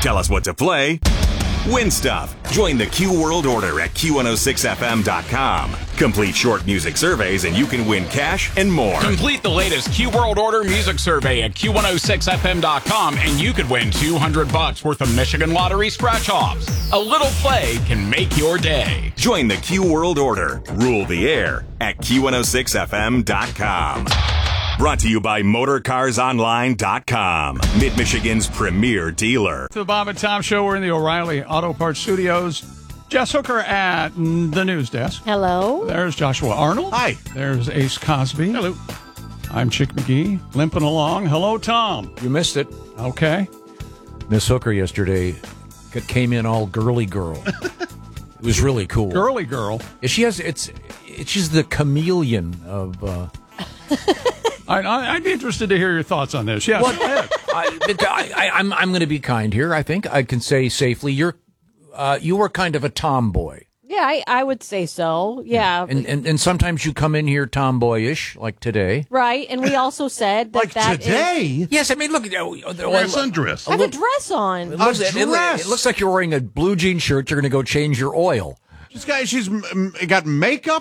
Tell us what to play. Win stuff. Join the Q World Order at Q106FM.com. Complete short music surveys and you can win cash and more. Complete the latest Q World Order music survey at Q106FM.com and you could win $200 worth of Michigan Lottery scratch-offs. A little play can make your day. Join the Q World Order. Rule the air at Q106FM.com. Brought to you by MotorCarsOnline.com, Mid-Michigan's premier dealer. To the Bob and Tom Show, we're in the O'Reilly Auto Parts Studios. Jess Hooker at the news desk. Hello. There's Joshua Arnold. Hi. There's Ace Cosby. Hello. I'm Chick McGee, limping along. Hello, Tom. You missed it. Okay. Miss Hooker yesterday came in all girly girl. It was really cool. Girly girl. She's the chameleon of... I'd be interested to hear your thoughts on this. Yes. I'm going to be kind here. I think I can say safely you were kind of a tomboy. Yeah, I would say so. Yeah. And sometimes you come in here tomboyish, like today. Right. And we also said that today? Yes, I mean, look. Dress undress. I have a dress on. It looks like you're wearing a blue jean shirt. You're going to go change your oil. She's got makeup